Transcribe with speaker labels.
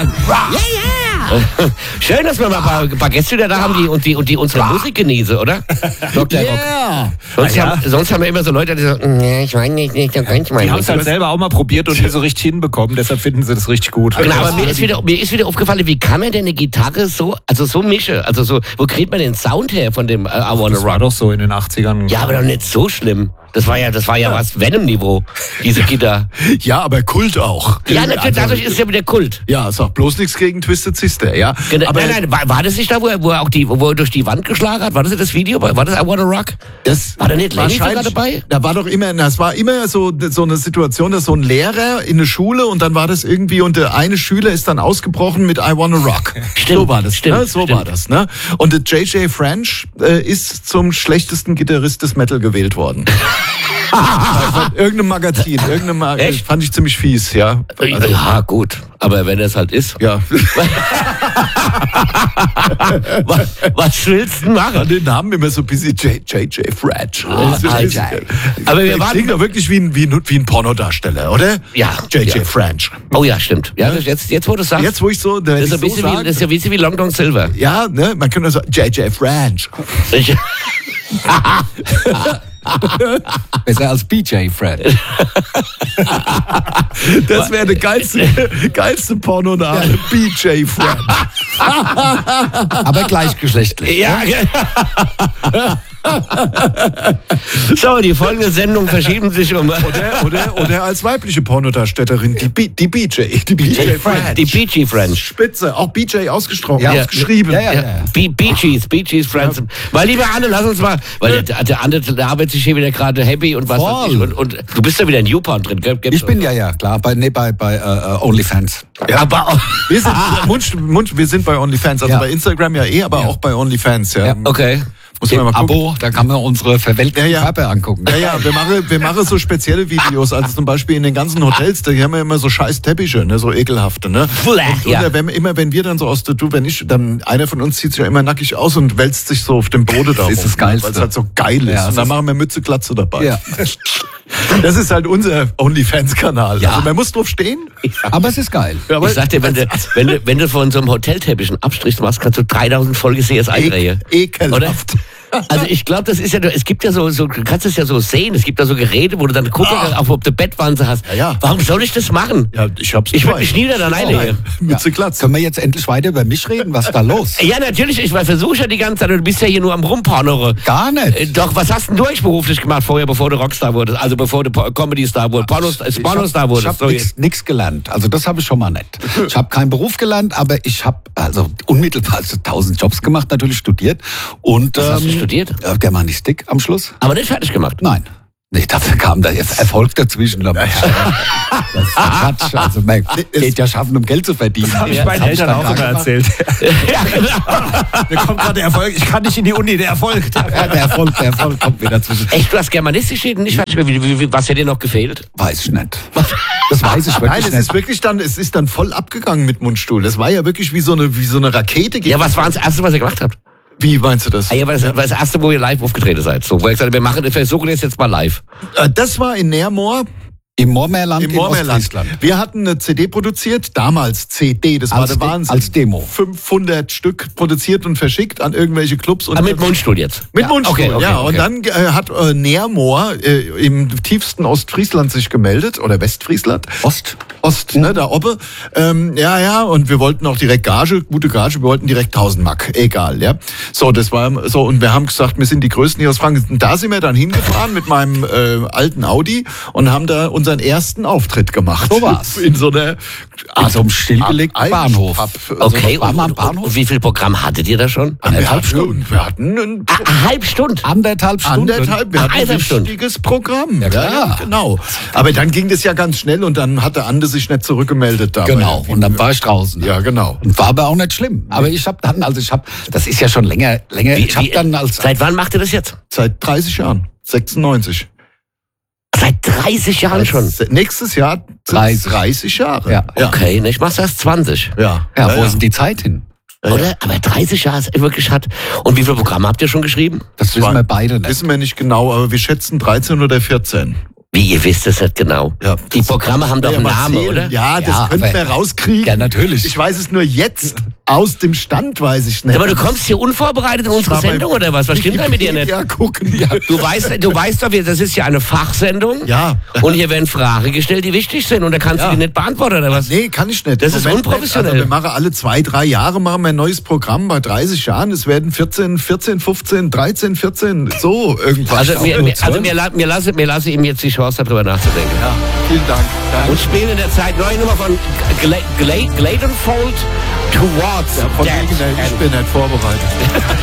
Speaker 1: Schön, dass wir mal ein paar Gäste wieder da haben, die unsere Musik genießen, oder? Dr. Rock. Sonst haben wir immer so Leute, die sagen, nee, ich weiß nicht, so ganz mal.
Speaker 2: Die haben es halt selber auch mal probiert und nicht so richtig hinbekommen, deshalb finden sie das richtig gut.
Speaker 1: Genau, aber mir ist wieder aufgefallen, wie kann man denn eine Gitarre so mischen? Also so, wo kriegt man den Sound her von dem I Wanna Rock?
Speaker 2: Das war doch so in den 80ern.
Speaker 1: Ja, aber doch nicht so schlimm. Das war ja was Venom-Niveau, diese Gitarre.
Speaker 3: Ja, aber Kult auch.
Speaker 1: Ja, natürlich, dadurch ist es ja wieder Kult.
Speaker 3: Ja, sag bloß nichts gegen Twisted Sister, ja.
Speaker 1: Aber nein, war das nicht da, wo er durch die Wand geschlagen hat? War das das Video? War das I Wanna Rock? War da nicht Lenny sogar dabei?
Speaker 3: Da war doch immer, das war immer so eine Situation, dass so ein Lehrer in der Schule und dann war das irgendwie und der eine Schüler ist dann ausgebrochen mit I Wanna Rock.
Speaker 1: Stimmt,
Speaker 3: so war das,
Speaker 1: stimmt,
Speaker 3: ne? So war das, ne? Und der J.J. French ist zum schlechtesten Gitarrist des Metal gewählt worden. Von irgendeinem Magazin,
Speaker 1: Echt?
Speaker 3: Fand ich ziemlich fies, ja.
Speaker 1: Also, ja, gut. Aber wenn es halt ist.
Speaker 3: Ja.
Speaker 1: Was willst du machen?
Speaker 3: Den Namen immer so ein bisschen J.J. French.
Speaker 1: Aber wir
Speaker 3: klingt doch wirklich wie ein Pornodarsteller, oder?
Speaker 1: Ja.
Speaker 3: J.J. French.
Speaker 1: Oh ja, stimmt. Ja, jetzt wo du sagst.
Speaker 3: Jetzt, wo ich so.
Speaker 1: Das ist ja ein bisschen wie Long John Silver.
Speaker 3: Ja, ne? Man könnte so J.J. French.
Speaker 2: Besser als BJ Fred.
Speaker 3: Das wäre der geilste Pornoname. BJ Fred.
Speaker 2: Aber gleichgeschlechtlich.
Speaker 1: Ja. So, die folgende Sendung verschieben sich um.
Speaker 3: Oder als weibliche Pornodarstellerin, die BJ. Die BJ French.
Speaker 1: Die BG French.
Speaker 3: Spitze, auch BJ ausgesprochen,
Speaker 1: Ja.
Speaker 3: ausgeschrieben.
Speaker 1: Ja. BG's Friends. Ja. Weil, lieber Anne, lass uns mal, weil der Anne, der arbeitet sich hier wieder gerade happy und was weiß ich. Und du bist ja wieder in YouPorn drin, gell?
Speaker 2: Ich bin ja, klar, bei OnlyFans.
Speaker 3: Ja, aber wir sind bei OnlyFans, also bei Instagram aber auch bei OnlyFans, ja.
Speaker 1: Okay.
Speaker 2: Muss man mal gucken. Abo, da kann man unsere verwelkten Körper angucken.
Speaker 3: Ja, wir machen so spezielle Videos, also zum Beispiel in den ganzen Hotels, da haben wir immer so scheiß Teppiche, ne, so ekelhafte, ne. Wenn wir dann so dann einer von uns zieht sich ja immer nackig aus und wälzt sich so auf dem Boden da.
Speaker 2: Das ist das Geilste.
Speaker 3: Weil es halt so geil ist.
Speaker 2: Ja,
Speaker 3: und dann machen wir Mütze, Glatze dabei.
Speaker 2: Ja.
Speaker 3: Das ist halt unser OnlyFans-Kanal.
Speaker 1: Ja.
Speaker 3: Also man muss drauf stehen.
Speaker 2: Aber es ist geil.
Speaker 3: Ja,
Speaker 1: Ich sag dir, wenn du von so einem Hotelteppich einen Abstrich machst, kannst du 3000 Folgen CSI drehen.
Speaker 3: Ekelhaft.
Speaker 1: Also ich glaube, das ist ja, es gibt ja so, du kannst es ja so sehen, es gibt da so Geräte, wo du dann gucken kannst, ob du Bettwanze hast.
Speaker 3: Ja.
Speaker 1: Warum soll ich das machen?
Speaker 3: Ja, ich würde
Speaker 1: mich nie wieder alleine.
Speaker 3: Mütze, Glatze.
Speaker 2: Können wir jetzt endlich weiter über mich reden? Was ist da los?
Speaker 1: Ja, natürlich, ich versuche ja die ganze Zeit, du bist ja hier nur am Rumpornere.
Speaker 2: Gar nicht.
Speaker 1: Doch, was hast denn du eigentlich beruflich gemacht vorher, bevor du Rockstar wurdest? Also bevor du Comedy-Star wurdest, Pornostar wurdest?
Speaker 2: Ich habe nichts gelernt. Also das habe ich schon mal nicht. Ich habe keinen Beruf gelernt, aber ich habe also unmittelbar 1000 Jobs gemacht, natürlich studiert. Und,
Speaker 1: was hast du studiert?
Speaker 2: Germanistik am Schluss.
Speaker 1: Aber nicht fertig gemacht?
Speaker 2: Nein. Nee, dafür kam da jetzt Erfolg dazwischen. Das ist Quatsch. Also man geht ja schaffen, um Geld zu verdienen.
Speaker 4: Das habe ich meinen Eltern auch immer erzählt.
Speaker 1: Ja, genau.
Speaker 4: Mir kommt gerade der Erfolg. Ich kann nicht in die Uni, der Erfolg.
Speaker 2: Ja, der Erfolg kommt wieder zwischen.
Speaker 1: Echt, du hast Germanistik nicht fertig gemacht? Was hätte dir noch gefehlt?
Speaker 2: Weiß ich nicht. Das weiß ich wirklich nicht.
Speaker 3: Nein, es ist dann voll abgegangen mit Mundstuhl. Das war ja wirklich wie so eine Rakete.
Speaker 1: Ja, was war das Erste, was ihr gemacht habt?
Speaker 3: Wie meinst du das?
Speaker 1: Ja, das war das Erste, wo ihr live aufgetreten seid. So, wo ihr gesagt habt, wir versuchen das jetzt mal live.
Speaker 3: Das war in Nährmoor.
Speaker 2: Im Moormeerland in Ostfriesland.
Speaker 3: Wir hatten eine CD produziert, damals CD, das war der Wahnsinn.
Speaker 2: Als Demo.
Speaker 3: 500 Stück produziert und verschickt an irgendwelche Clubs. Und
Speaker 1: mit Mundstuhl jetzt?
Speaker 3: Mit Mundstuhl,
Speaker 1: okay.
Speaker 3: Und dann hat Nährmoor im tiefsten Ostfriesland sich gemeldet, oder Westfriesland. Ost, ne, da oben. Und wir wollten auch direkt gute Gage, wir wollten direkt 1000 Mark, egal, ja. So, das war so, und wir haben gesagt, wir sind die Größten hier aus Franken. Und da sind wir dann hingefahren mit meinem alten Audi und haben da unseren ersten Auftritt gemacht.
Speaker 2: So war's.
Speaker 3: In so einem
Speaker 2: stillgelegten Bahnhof.
Speaker 1: Okay, und wie viel Programm hattet ihr da schon?
Speaker 3: Anderthalb Stunden. Wir hatten
Speaker 1: eine halbe Stunde?
Speaker 2: Anderthalb Stunden.
Speaker 3: Wir hatten ein richtiges Programm. Ja, klar. Ja, genau. Aber dann ging das ja ganz schnell und dann hatte Ande sich nicht zurückgemeldet.
Speaker 2: Genau, und dann war ich draußen.
Speaker 3: Ja, genau.
Speaker 2: Und war aber auch nicht schlimm. Aber das ist ja schon länger.
Speaker 1: Seit wann macht ihr das jetzt?
Speaker 3: Seit 30 Jahren. 96.
Speaker 1: Seit 30 Jahren schon?
Speaker 3: Nächstes Jahr 30 Jahre.
Speaker 2: Ja.
Speaker 1: Okay, ich mach's erst 20.
Speaker 3: Ja,
Speaker 2: wo ist denn die Zeit hin?
Speaker 1: Oder? Aber 30 Jahre ist wirklich hart. Und wie viele Programme habt ihr schon geschrieben?
Speaker 2: Das wissen wir beide nicht.
Speaker 3: Wissen wir nicht genau, aber wir schätzen 13 oder 14.
Speaker 1: Wie, ihr wisst es nicht genau?
Speaker 3: Ja,
Speaker 1: Die Programme haben doch einen Namen, oder?
Speaker 3: Ja, das könnten wir rauskriegen.
Speaker 2: Ja, natürlich.
Speaker 3: Ich weiß es nur jetzt. Aus dem Stand weiß ich nicht.
Speaker 1: Aber du kommst hier unvorbereitet in unsere Sendung, oder was? Was stimmt da mit dir nicht?
Speaker 3: Ja, gucken. Ja.
Speaker 1: Du weißt doch, das ist ja eine Fachsendung.
Speaker 3: Ja.
Speaker 1: Und hier werden Fragen gestellt, die wichtig sind. Und da kannst du die nicht beantworten, oder was?
Speaker 3: Nee, kann ich nicht.
Speaker 1: Das ist unprofessionell.
Speaker 3: Also wir machen alle 2-3 Jahre machen wir ein neues Programm. Bei 30 Jahren, es werden 14, 15, 13, 14, so irgendwas.
Speaker 1: Also mir lasse ihm jetzt die Chance, darüber nachzudenken.
Speaker 3: Ja, vielen Dank.
Speaker 1: Und spielen in der Zeit neue Nummer von Gladenfold Towards
Speaker 3: Ja, von
Speaker 1: Death.
Speaker 3: wegen, ich bin nicht vorbereitet.